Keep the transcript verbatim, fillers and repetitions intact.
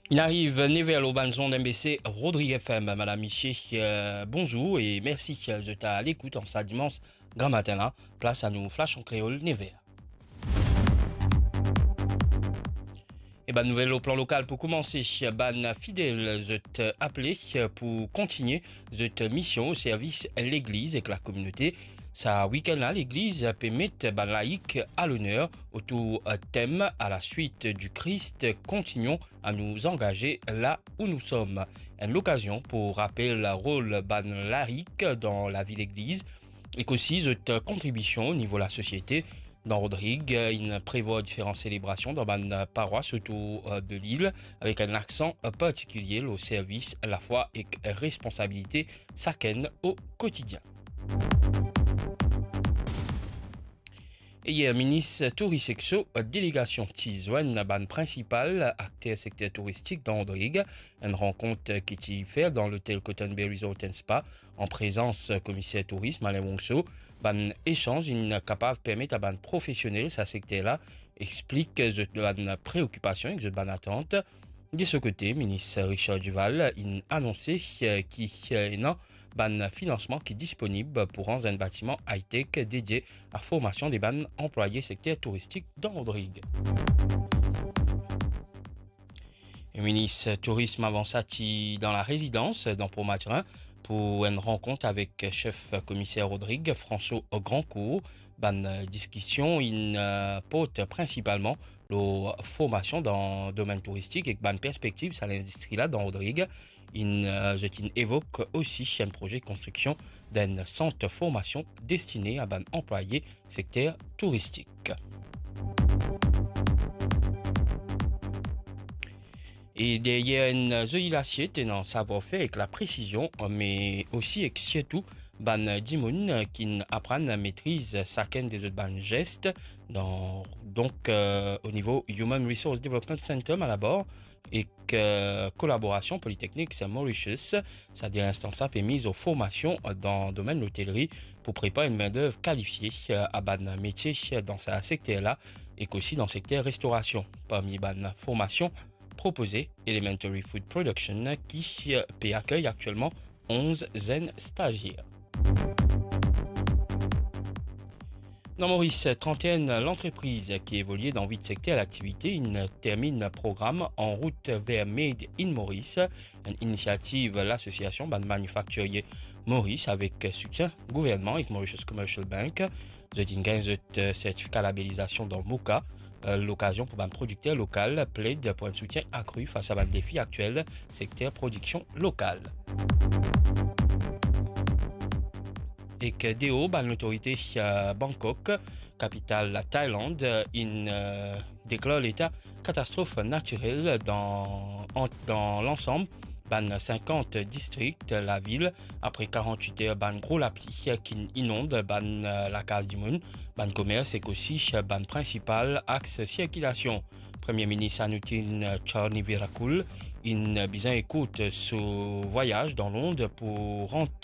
Il arrive Nevel au Banzon d'M B C, Rodrigue F M, Madame Miché, euh, bonjour et merci de t'être à l'écoute en ce dimanche grand matin là. Place à nous flash en créole Nevel. Et ben nouvelle au plan local pour commencer, ban fidèle zut appelé pour continuer cette mission au service l'église et que la communauté. Ça week-end là, l'église peut mettre ban laïque à l'honneur autour thème à la suite du Christ. Continuons à nous engager là où nous sommes. Une occasion pour rappeler le rôle ban laïque dans la vie l'église et qu'aussi cette contribution au niveau de la société. Dans Rodrigue, il prévoit différentes célébrations dans la paroisse autour de l'île avec un accent particulier au service, à la foi et responsabilité chacune au quotidien. Et hier, ministre touristique, délégation Tizouane, ban principal, acteur secteur touristique dans Rodrigue, une rencontre qui est faite dans l'hôtel Cottonberry Resort and Spa en présence commissaire tourisme Alain Wongso. Ban échange incapable de permettre à ban professionnel ce secteur là explique ban préoccupation et ban attente. De ce côté, ministre Richard Duval a annoncé qu'il y a un financement qui est disponible pour rendre un bâtiment high-tech dédié à la formation des ban employés secteur touristique dans Rodrigue. Le ministre Tourisme avance dans la résidence dans Pont-Mathurin pour une rencontre avec chef commissaire Rodrigue, François Grandcourt. Ban discussion in porte principalement la formation dans le domaine touristique et ban perspective à l'industrie là dans Rodrigue. Il euh, évoque aussi un projet de construction d'un centre de formation destiné à ban employés secteur touristique. Et derrière une zéilation tenant savoir-faire avec la précision, mais aussi et surtout, ban dimoun qui apprend à maîtrise chacun des autres ban gestes dans donc euh, au niveau Human Resource Development Center à la bord et que collaboration Polytechnique Mauritius, c'est-à-dire l'instance a mise aux formations dans le domaine de l'hôtellerie pour préparer une main-d'œuvre qualifiée à ban métier dans ce secteur-là et qu'aussi dans le secteur restauration. Parmi ban formation proposé Elementary Food Production qui peut accueillir actuellement onze zen stagiaires. Dans Maurice, trente et un, l'entreprise qui évolue dans huit secteurs d'activité, il termine le programme en route vers Made in Maurice, une initiative de l'association ban manufacturier Maurice avec soutien gouvernement et Mauritius Commercial Bank. Vous avez un certificat labellisation dans MOCA. L'occasion pour un producteur local plaide pour un soutien accru face à un défi actuel secteur production locale. Et que D O, l'autorité euh, Bangkok, capitale Thaïlande, in, euh, déclare l'état catastrophe naturelle dans, dans l'ensemble ban cinquante districts la ville après quarante-huit heures ban gros la pluie qui inonde ban la case du monde ban commerce et aussi ban principal axe circulation. Premier ministre Anutin Charnivirakul in bien écoute ce voyage dans Londres pour rendre